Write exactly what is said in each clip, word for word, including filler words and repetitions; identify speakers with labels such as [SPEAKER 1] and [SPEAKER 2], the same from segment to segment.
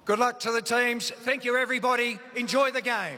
[SPEAKER 1] Good luck to the teams. Thank you, everybody. Enjoy the game.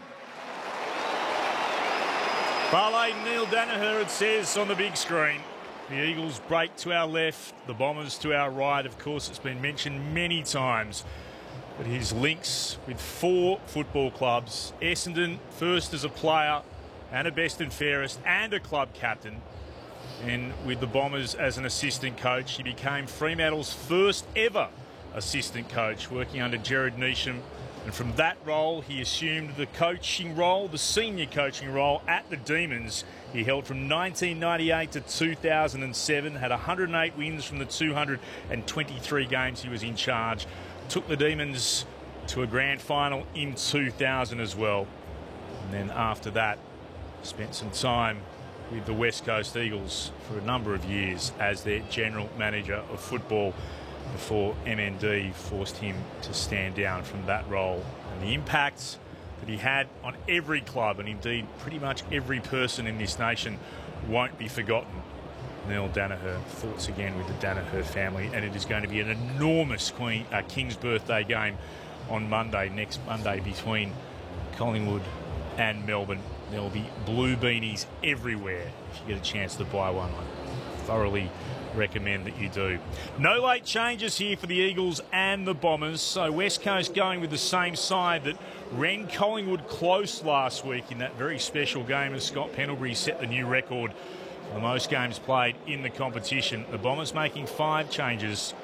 [SPEAKER 2] Barley Neil Danaher, it says on the big screen. The Eagles break to our left, the Bombers to our right. Of course, it's been mentioned many times, but his links with four football clubs. Essendon, first as a player and a best and fairest and a club captain. And with the Bombers as an assistant coach, he became Fremantle's first ever assistant coach, working under Gerard Neesham. And from that role, he assumed the coaching role, the senior coaching role at the Demons. He held from nineteen ninety-eight to two thousand seven, had one hundred eight wins from the two hundred twenty-three games he was in charge. Took the Demons to a grand final in two thousand as well. And then after that, spent some time with the West Coast Eagles for a number of years as their general manager of football, before M N D forced him to stand down from that role. And the impact that he had on every club, and indeed pretty much every person in this nation, won't be forgotten. Neil Danaher, thoughts again with the Danaher family, and it is going to be an enormous Queen, uh, King's birthday game on Monday, next Monday, between Collingwood and Melbourne. There will be blue beanies everywhere if you get a chance to buy one. I thoroughly recommend that you do. No late changes here for the Eagles and the Bombers. So West Coast going with the same side that ran Collingwood close last week in that very special game as Scott Pendlebury set the new record for the most games played in the competition. The Bombers making five changes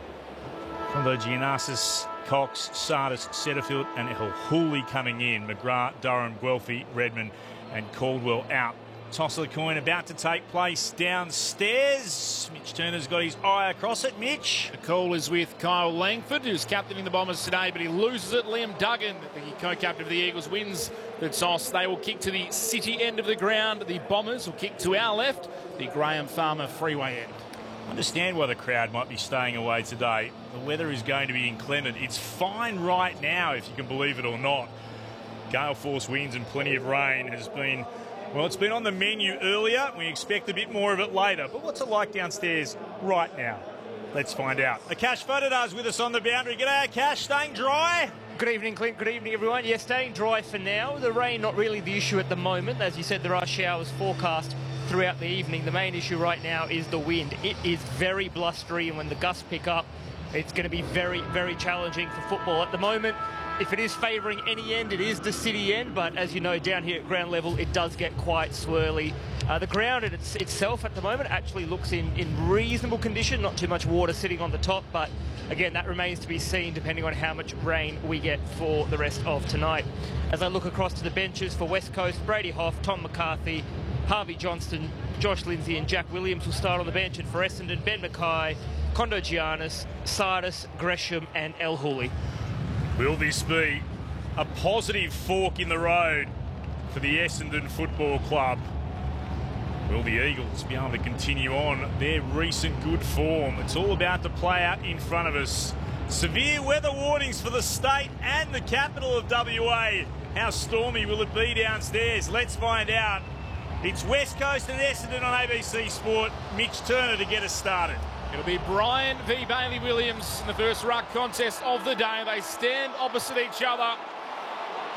[SPEAKER 2] from the Giannakis, Cox, Sardis, Setterfield and El Hooley coming in. McGrath, Durham, Guelphy, Redmond and Caldwell out. Toss of the coin about to take place downstairs. Mitch Turner's got his eye across it. Mitch.
[SPEAKER 3] The call is with Kyle Langford, who's captaining the Bombers today, but he loses it. Liam Duggan, the co-captain of the Eagles, wins the toss. They will kick to the city end of the ground. The Bombers will kick to our left, the Graham Farmer Freeway end.
[SPEAKER 2] I understand why the crowd might be staying away today. The weather is going to be inclement. It's fine right now, if you can believe it or not. Gale force winds and plenty of rain has been... Well, it's been on the menu earlier. We expect a bit more of it later. But what's it like downstairs right now? Let's find out. Akash Fotodar with us on the boundary. G'day, Akash. Staying dry?
[SPEAKER 4] Good evening, Clint. Good evening, everyone. Yes, staying dry for now. The rain not really the issue at the moment. As you said, there are showers forecast throughout the evening. The main issue right now is the wind. It is very blustery, and when the gusts pick up, it's going to be very, very challenging for football. At the moment, if it is favouring any end, it is the city end, but as you know, down here at ground level, it does get quite swirly. Uh, the ground it's, itself at the moment actually looks in, in reasonable condition, not too much water sitting on the top, but again, that remains to be seen depending on how much rain we get for the rest of tonight. As I look across to the benches for West Coast, Brady Hoff, Tom McCarthy, Harvey Johnston, Josh Lindsay and Jack Williams will start on the bench, and for Essendon, Ben Mackay, Kondo Giannis, Sardis, Gresham and El Hooley.
[SPEAKER 2] Will this be a positive fork in the road for the Essendon Football Club? Will the Eagles be able to continue on their recent good form? It's all about to play out in front of us. Severe weather warnings for the state and the capital of W A. How stormy will it be downstairs? Let's find out. It's West Coast and Essendon on A B C Sport. Mitch Turner to get us started.
[SPEAKER 3] It'll be Brian v Bailey Williams in the first ruck contest of the day. They stand opposite each other.